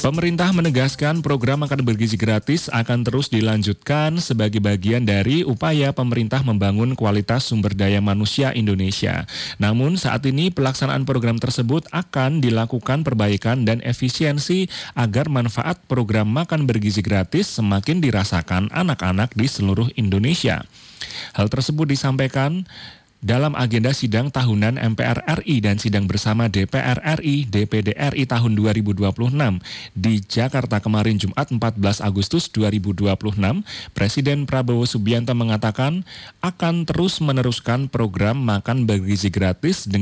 Pemerintah menegaskan program makan bergizi gratis akan terus dilanjutkan sebagai bagian dari upaya pemerintah membangun kualitas sumber daya manusia Indonesia. Namun saat ini pelaksanaan program tersebut akan dilakukan perbaikan dan efisiensi agar manfaat program makan bergizi gratis semakin dirasakan anak-anak di seluruh Indonesia. Hal tersebut disampaikan dalam agenda sidang tahunan MPR RI dan sidang bersama DPR RI, DPD RI tahun 2026 di Jakarta kemarin Jumat 14 Agustus 2026, Presiden Prabowo Subianto mengatakan akan terus meneruskan program makan bergizi gratis dengan